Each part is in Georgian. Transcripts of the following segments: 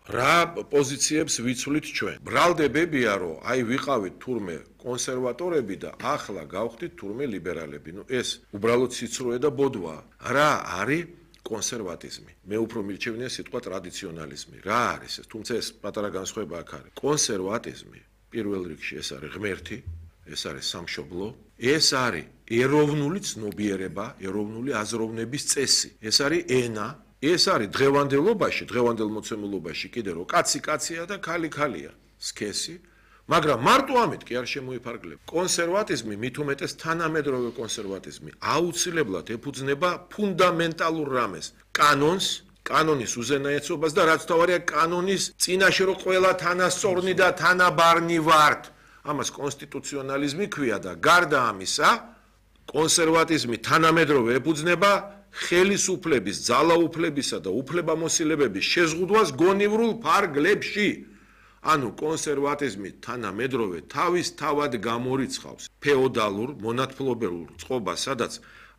რა პოზიციებს ვიცვლით ჩვენ. ბრალდებებია, რომ აი ვიყავით თურმე კონსერვატორები და ახლა გავხდით თურმე ლიბერალები. ეს უბრალოდ სიცრუე და ბოდვაა. რა არის კონსერვატიზმი? მე უფრო მირჩევნია სიტყვა ტრადიციონალიზმი. რა არის ეს? თუმცა ეს პატარა განსხვავება აქ არის. კონსერვატიზმი პირველ რიგში ეს არის ღმერთი, ეს არის სამშობლო, ეს არის ეროვნული ცნობიერება, ეროვნული აზროვნების წესი. ეს არის ენა, ეს არის დღევანდელობაში, დღევანდელ მოცემულობაში კიდე რომ კაცი კაცია და ქალი ქალია, სქესი, მაგრამ მარტო ამით კი არ შემოიფარგლება. კონსერვატიზმი, მით უმეტეს თანამედროვე კონსერვატიზმი, აუცილებლად ეფუძნება ფუნდამენტალურ რამეს, კანონს, კანონის უზენაესობას და რაც თავარია კანონის წინაშე რომ ყველა თანასწორნი და თანაბარნი ვართ. ამას კონსტიტუციონალიზმი ქვია და გარდა ამისა, კონსერვატიზმი თანამედროვე ეფუძნება ხელისუფლების, ძალაუფლებისა და უფლებამოსილებების შეზღუდვას გონივრულ ფარგლებში. ანუ კონსერვატიზმი თანამედროვე თავის თავად გამორიცხავს ფეოდალურ, მონათმფლობელურ წყობას, სადაც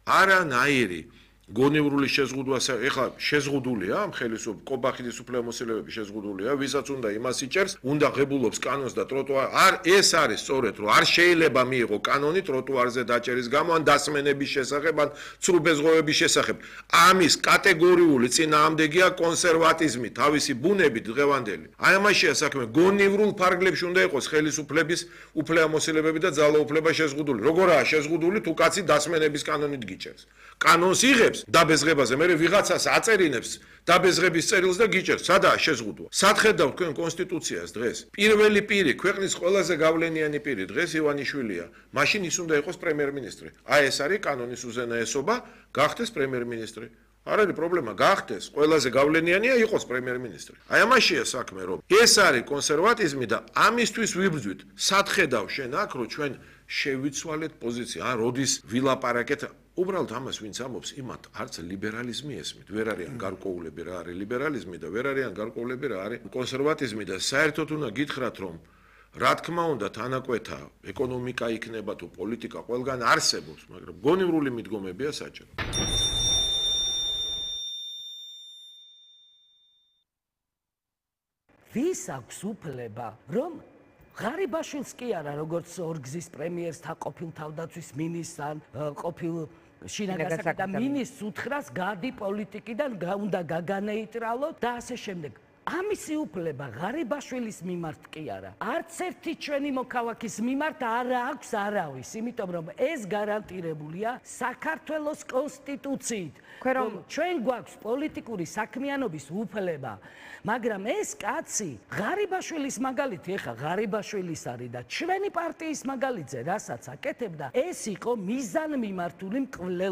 არანაირი გონივრული შეზღუდვა, ეხლა შეზღუდულია ამ ხელისუფლების კობახიძის უფლებამოსილებების შეზღუდულია, ვისაც უნდა იმას იჭერს, უნდა ღებულობს კანონს და ტროტუარ. ეს არის სწორედ, რომ არ შეიძლება მიიღო კანონი ტროტუარზე დაჭერის გამო, ან დასმენების შესახებ, ან ცრუბეზღოვების შესახებ. ამის კატეგორიული წინააღმდეგია კონსერვატიზმი, თავისი ბუნებით დღევანდელი. აი ამაშია საქმე, გონივრულ ფარგლებში უნდა იყოს ხელისუფლების უფლებამოსილებები და ძალაუფლება შეზღუდული. როგორაა შეზღუდული, თუ კაცი დასმენების კანონით გიჭერს. კანონს იღებს დაბეზღებაზე, მე ვიღაცას აწერინებს დაბეზღების წერილს და გიჭერს. სადაა შეზღუდვა? სახედავთ თქვენ კონსტიტუციას დღეს. პირველი პირი, ქვეყნის ყველაზე გავლენიანი პირი დღეს ივანიშვილია. მაშინ ის უნდა იყოს პრემიერ-მინისტრი. აი ეს არის კანონის უზენაესობა, გახდეს პრემიერ-მინისტრი. არ არის პრობლემა, გახდეს, ყველაზე გავლენიანია იყოს პრემიერ-მინისტრი. აი ამაშია საქმე, რომ ეს არის კონსერვატიზმი და ამისთვის ვიბრძვით. სახედავ შენ აქ, რომ ჩვენ შევიცვალეთ პოზიცია, როდის ვილაპარაკეთ უბრალოდ ამას ვინც ამობს, იმათ არც ლიბერალიზმი ესმით. ვერ არიან გარკვეულები რა არის ლიბერალიზმი და ვერ არიან გარკვეულები რა არის კონსერვატიზმი და საერთოდ უნდა გითხრათ, რომ რა თქმა უნდა თანაკვეთა ეკონომიკა იქნება თუ პოლიტიკა ყველგან არსებობს, მაგრამ გონივრული მიდგომებია საჭირო. ვის აქვს უფლება, რომ ღარიბაშვილს კი არა, როგორც ორგზის პრემიერს და ყოფილ თავდაცვის მინისტრს ან ყოფილ შინაგანსაკუთრებათა და მინისტრს უთხრას გადი პოლიტიკიდან, უნდა გაგანეიტრალოთ და ასე შემდეგ. ამისი უფლება ღარიბაშვილის მიმართ კი არა. არც ერთი ჩვენი მოქალაქის მიმართ არ აქვს არავის, იმიტომ რომ ეს გარანტირებულია საქართველოს კონსტიტუციით. ჩვენ გვაქვს პოლიტიკური საქმიანობის უფლება, მაგრამ ეს კაცი ღარიბაშვილის მაგალითი, ეხა ღარიბაშვილის არის და ჩვენი პარტიის მაგალითზე, რასაც აკეთებდა, ეს იყო მიზანმიმართული მკვლელობა.